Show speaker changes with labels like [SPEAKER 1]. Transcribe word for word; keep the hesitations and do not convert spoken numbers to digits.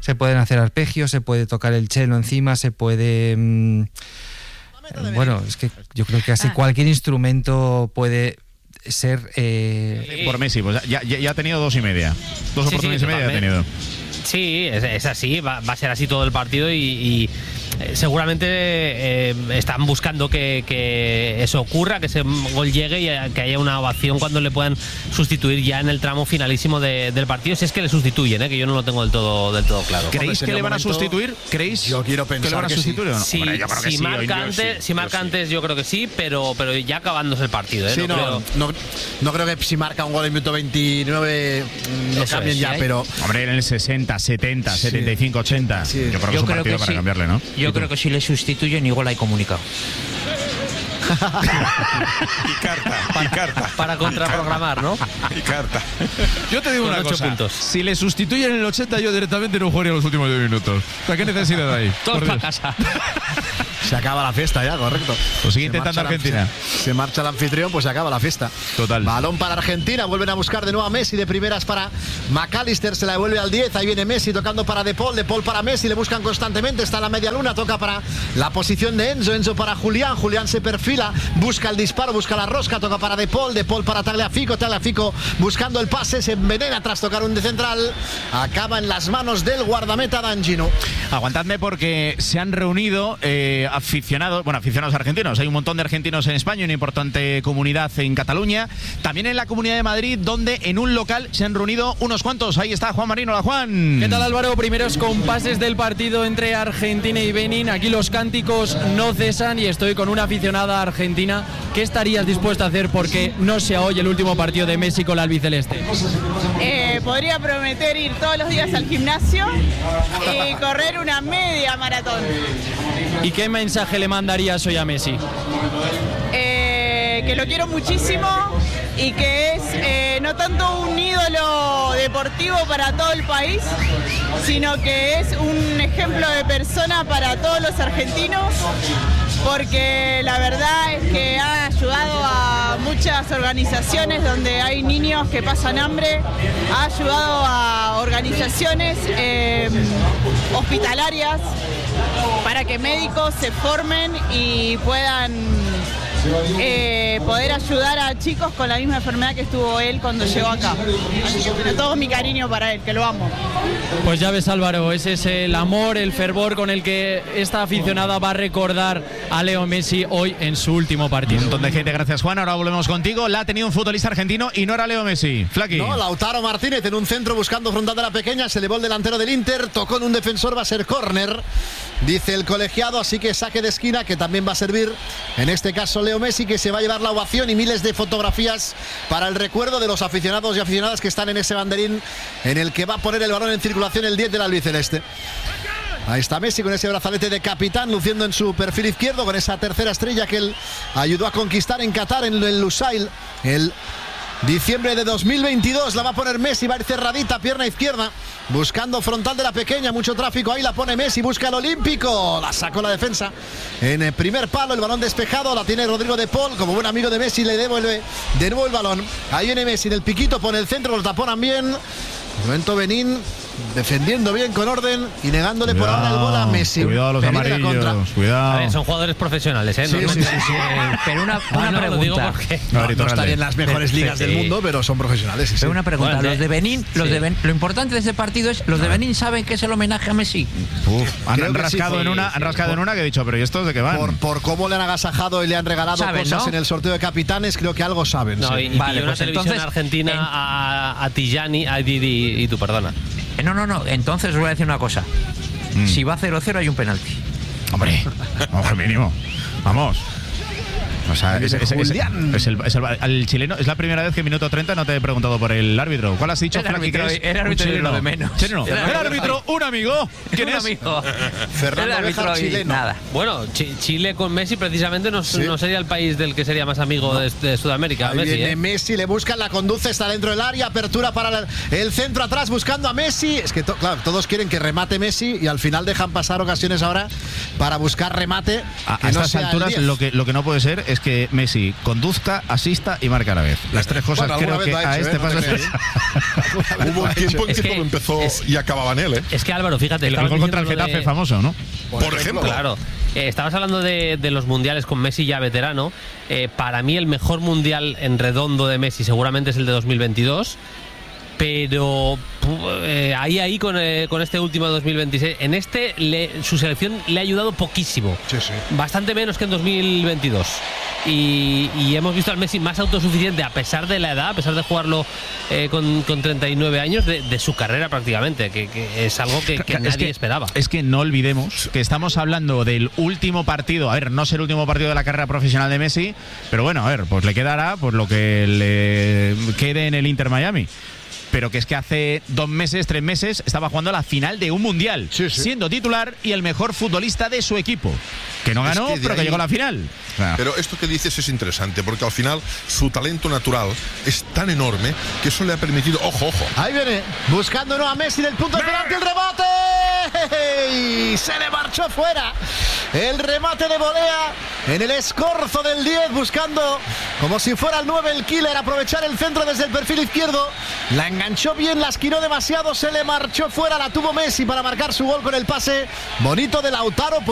[SPEAKER 1] Se pueden hacer arpegios, se puede tocar el cello encima, se puede... Mmm, bueno, es que yo creo que casi cualquier instrumento puede ser... Eh...
[SPEAKER 2] Por Messi, pues ya, ya, ya ha tenido dos y media. Dos
[SPEAKER 3] sí,
[SPEAKER 2] oportunidades
[SPEAKER 3] sí,
[SPEAKER 2] y media ha tenido.
[SPEAKER 3] Sí, es, es así, va, va a ser así todo el partido y, y eh, seguramente eh, están buscando que, que eso ocurra, que ese gol llegue y a, que haya una ovación cuando le puedan sustituir ya en el tramo finalísimo de, del partido, si es que le sustituyen, ¿eh? Que yo no lo tengo del todo del todo claro.
[SPEAKER 2] ¿Creéis que le van a sustituir? ¿Creéis
[SPEAKER 4] yo quiero pensar
[SPEAKER 2] que le van a sustituir
[SPEAKER 4] sí.
[SPEAKER 2] o no?
[SPEAKER 3] Sí,
[SPEAKER 2] Hombre, yo creo que
[SPEAKER 3] si
[SPEAKER 2] sí,
[SPEAKER 3] marca,
[SPEAKER 2] yo,
[SPEAKER 3] antes,
[SPEAKER 2] sí,
[SPEAKER 3] si marca
[SPEAKER 2] sí.
[SPEAKER 3] antes yo creo que sí, pero, pero ya acabándose el partido, ¿eh?
[SPEAKER 4] Sí, no,
[SPEAKER 3] no,
[SPEAKER 4] no,
[SPEAKER 3] creo...
[SPEAKER 4] no, no creo que si marca un gol en minuto veintinueve lo
[SPEAKER 3] Eso
[SPEAKER 4] cambien
[SPEAKER 3] es,
[SPEAKER 4] ya,
[SPEAKER 3] ¿sí?
[SPEAKER 4] pero...
[SPEAKER 2] Hombre, en el sesenta, setenta,
[SPEAKER 4] Sí.
[SPEAKER 2] setenta y cinco, ochenta.
[SPEAKER 4] Sí.
[SPEAKER 2] Yo creo que
[SPEAKER 5] Yo
[SPEAKER 2] es un
[SPEAKER 5] creo
[SPEAKER 2] partido
[SPEAKER 5] que
[SPEAKER 2] para
[SPEAKER 5] sí.
[SPEAKER 2] cambiarle, ¿no?
[SPEAKER 5] Yo creo que si le sustituyen igual hay comunicado.
[SPEAKER 6] Y carta, y carta.
[SPEAKER 3] Para contraprogramar, ¿no?
[SPEAKER 6] Y carta.
[SPEAKER 2] Yo te digo
[SPEAKER 3] Con
[SPEAKER 2] una
[SPEAKER 3] ocho
[SPEAKER 2] cosa.
[SPEAKER 3] puntos.
[SPEAKER 2] Si le sustituyen en el ochenta, yo directamente no jugaría los últimos diez minutos. O sea, ¿qué necesidad hay?
[SPEAKER 3] Todos
[SPEAKER 2] Por
[SPEAKER 3] para
[SPEAKER 2] Dios.
[SPEAKER 3] casa.
[SPEAKER 4] Se acaba la fiesta ya, correcto.
[SPEAKER 2] Pues sigue
[SPEAKER 4] Se
[SPEAKER 2] intentando
[SPEAKER 4] marcha el
[SPEAKER 2] Argentina.
[SPEAKER 4] anfi- Se marcha el anfitrión, pues se acaba la fiesta.
[SPEAKER 2] Total.
[SPEAKER 4] Balón para Argentina, vuelven a buscar de nuevo a Messi, de primeras para McAllister, se la devuelve al diez, ahí viene Messi tocando para De Paul, De Paul para Messi, le buscan constantemente, está en la media luna, toca para la posición de Enzo, Enzo para Julián, Julián se perfila, busca el disparo, busca la rosca, toca para De Paul, De Paul para Tagliafico, Tagliafico buscando el pase, se envenena tras tocar un de central, acaba en las manos del guardameta D'Angelo.
[SPEAKER 2] Aguantadme porque se han reunido eh, aficionados, bueno, aficionados argentinos. Hay un montón de argentinos en España, una importante comunidad en Cataluña. También en la Comunidad de Madrid, donde en un local se han reunido unos cuantos. Ahí está Juan Marino. Hola, Juan.
[SPEAKER 7] ¿Qué tal, Álvaro? Primeros compases del partido entre Argentina y Benín. Aquí los cánticos no cesan y estoy con una aficionada argentina. ¿Qué estarías dispuesta a hacer porque no sea hoy el último partido de Messi con la albiceleste?
[SPEAKER 8] Eh, podría prometer ir todos los días al gimnasio y correr una media maratón.
[SPEAKER 7] ¿Y qué mensaje le mandarías hoy a Messi?
[SPEAKER 8] Eh, que lo quiero muchísimo y que es eh, no tanto un ídolo deportivo para todo el país, sino que es un ejemplo de persona para todos los argentinos, porque la verdad es que ha ayudado a muchas organizaciones donde hay niños que pasan hambre, ha ayudado a organizaciones eh, hospitalarias para que médicos se formen y puedan eh, poder ayudar a chicos con la misma enfermedad que estuvo él cuando llegó acá. Así que bueno, todo mi cariño para él, que lo amo.
[SPEAKER 7] Pues ya ves, Álvaro, ese es el amor, el fervor con el que esta aficionada va a recordar a Leo Messi hoy en su último partido.
[SPEAKER 2] Un montón de gente, gracias Juan. Ahora volvemos contigo. La ha tenido un futbolista argentino y no era Leo Messi. Flaqui.
[SPEAKER 4] No, Lautaro Martínez en un centro buscando frontal de la pequeña, se elevó el delantero del Inter, tocó en un defensor, va a ser córner, dice el colegiado, así que saque de esquina que también va a servir, en este caso Leo Messi, que se va a llevar la ovación y miles de fotografías para el recuerdo de los aficionados y aficionadas que están en ese banderín en el que va a poner el balón en circulación el diez del albiceleste. Ahí está Messi con ese brazalete de capitán, luciendo en su perfil izquierdo, con esa tercera estrella que él ayudó a conquistar en Qatar, en el Lusail, el diciembre de dos mil veintidós. La va a poner Messi, va a ir cerradita, pierna izquierda, buscando frontal de la pequeña, mucho tráfico, ahí la pone Messi, busca el olímpico, la sacó la defensa en el primer palo, el balón despejado, la tiene Rodrigo de Paul, como buen amigo de Messi le devuelve de nuevo el balón, ahí viene Messi del piquito, pone el centro, lo taponan bien, momento Benín defendiendo bien con orden y negándole por ahora el gol a Messi.
[SPEAKER 2] Cuidado los
[SPEAKER 4] Benín a la
[SPEAKER 2] amarillos,
[SPEAKER 4] contra.
[SPEAKER 2] cuidado.
[SPEAKER 3] A ver, son jugadores profesionales, ¿eh?
[SPEAKER 4] Sí,
[SPEAKER 3] No-
[SPEAKER 4] sí, sí, sí.
[SPEAKER 5] Eh, pero una, una
[SPEAKER 3] Ah, no, lo digo
[SPEAKER 5] pregunta.
[SPEAKER 3] porque...
[SPEAKER 4] No,
[SPEAKER 2] Ahorita,
[SPEAKER 4] no están
[SPEAKER 2] dale.
[SPEAKER 4] en las mejores
[SPEAKER 3] Sí,
[SPEAKER 4] ligas
[SPEAKER 3] sí.
[SPEAKER 4] del mundo, pero son profesionales. Sí, sí.
[SPEAKER 5] Pero una pregunta,
[SPEAKER 3] Bueno,
[SPEAKER 5] los de Benín, los
[SPEAKER 3] sí.
[SPEAKER 5] de Benín, lo importante de este partido es, los de Benín saben que es el homenaje a Messi.
[SPEAKER 2] Uf, han,
[SPEAKER 4] Creo
[SPEAKER 2] han
[SPEAKER 4] que
[SPEAKER 2] rascado
[SPEAKER 4] sí,
[SPEAKER 2] en
[SPEAKER 3] sí,
[SPEAKER 2] una,
[SPEAKER 3] sí.
[SPEAKER 2] han rascado en una que he dicho, pero ¿y estos de qué van?
[SPEAKER 4] Por, por cómo le han agasajado y le han regalado
[SPEAKER 5] Saben,
[SPEAKER 4] cosas
[SPEAKER 5] ¿no?
[SPEAKER 4] en el sorteo de capitanes, creo que algo saben.
[SPEAKER 3] No,
[SPEAKER 4] sí.
[SPEAKER 3] y, y
[SPEAKER 5] Vale,
[SPEAKER 3] pilló una
[SPEAKER 5] pues
[SPEAKER 3] televisión
[SPEAKER 5] entonces,
[SPEAKER 3] argentina
[SPEAKER 5] en-
[SPEAKER 3] a, a Tijani, a Didi y tú, perdona.
[SPEAKER 5] Eh, No, no, no, entonces os voy a decir una cosa.
[SPEAKER 2] Mm.
[SPEAKER 5] Si va cero cero hay un penalti.
[SPEAKER 2] Hombre, vamos, mínimo. Vamos. O sea, es, es- es-
[SPEAKER 4] Julián.
[SPEAKER 2] es el, es el- al chileno, es la primera vez que en minuto treinta no te he preguntado por el árbitro. ¿Cuál has dicho,
[SPEAKER 5] El
[SPEAKER 2] Frankie, que
[SPEAKER 5] árbitro-
[SPEAKER 2] es
[SPEAKER 5] el
[SPEAKER 2] un
[SPEAKER 5] árbitro es
[SPEAKER 2] chileno?
[SPEAKER 5] lo de menos.
[SPEAKER 2] Chileno.
[SPEAKER 5] El
[SPEAKER 2] El
[SPEAKER 5] árbitro-
[SPEAKER 2] árbitro, un amigo. ¿Quién
[SPEAKER 5] Un
[SPEAKER 2] es?
[SPEAKER 5] amigo.
[SPEAKER 4] Fernando
[SPEAKER 5] El árbitro
[SPEAKER 4] Béjar,
[SPEAKER 5] y
[SPEAKER 4] chileno.
[SPEAKER 5] nada.
[SPEAKER 3] Bueno, Chi- Chile con Messi precisamente no,
[SPEAKER 4] Sí.
[SPEAKER 3] no sería el país del que sería más amigo de, de Sudamérica.
[SPEAKER 4] Ahí
[SPEAKER 3] Messi,
[SPEAKER 4] viene
[SPEAKER 3] ¿eh?
[SPEAKER 4] Messi, le buscan, la conduce, está dentro del área, apertura para la- el centro atrás buscando a Messi. Es que to- claro, todos quieren que remate Messi y al final dejan pasar ocasiones ahora para buscar remate.
[SPEAKER 2] A,
[SPEAKER 4] que
[SPEAKER 2] a
[SPEAKER 4] no
[SPEAKER 2] estas
[SPEAKER 4] sea el
[SPEAKER 2] alturas
[SPEAKER 4] diez.
[SPEAKER 2] lo que, lo que no puede ser es es que Messi conduzca, asista y marque a la vez. Las tres cosas
[SPEAKER 9] bueno,
[SPEAKER 2] creo que
[SPEAKER 9] hecho,
[SPEAKER 2] a este
[SPEAKER 9] ¿eh?
[SPEAKER 2] paso.
[SPEAKER 9] No hubo un tiempo en que, que todo empezó
[SPEAKER 3] es,
[SPEAKER 9] y acababa en él, ¿eh?
[SPEAKER 3] Es que Álvaro, fíjate,
[SPEAKER 2] el gol contra el Getafe
[SPEAKER 3] de,
[SPEAKER 2] famoso, ¿no?
[SPEAKER 9] Por, Por ejemplo.
[SPEAKER 3] Claro. Eh, estabas hablando de, de los mundiales con Messi ya veterano. Eh, para mí el mejor mundial en redondo de Messi seguramente es el de dos mil veintidós. Pero eh, ahí ahí con, eh, con este último dos mil veintiséis, en este le, su selección le ha ayudado poquísimo,
[SPEAKER 9] sí, sí.
[SPEAKER 3] bastante menos que en dos mil veintidós. Y, y hemos visto al Messi más autosuficiente a pesar de la edad, a pesar de jugarlo eh, con, con treinta y nueve años de, de su carrera prácticamente, que, que es algo que, que es nadie
[SPEAKER 2] que,
[SPEAKER 3] esperaba.
[SPEAKER 2] Es que no olvidemos que estamos hablando del último partido, a ver, no es el último partido de la carrera profesional de Messi, pero bueno, a ver, pues le quedará pues lo que le quede en el Inter Miami. Pero que es que hace dos meses, tres meses, estaba jugando la final de un mundial, sí, sí. siendo titular y el mejor futbolista de su equipo. Que no ganó, que pero ahí, que llegó a la final.
[SPEAKER 9] Pero esto que dices es interesante, porque al final su talento natural es tan enorme que eso le ha permitido. Ojo, ojo.
[SPEAKER 4] Ahí viene, buscando no a Messi del punto de penalti, el rebote. Y se le marchó fuera. El remate de volea en el escorzo del diez, buscando como si fuera el nueve el killer, aprovechar el centro desde el perfil izquierdo. La enganchó bien, la esquinó demasiado, se le marchó fuera, la tuvo Messi para marcar su gol con el pase bonito de Lautaro.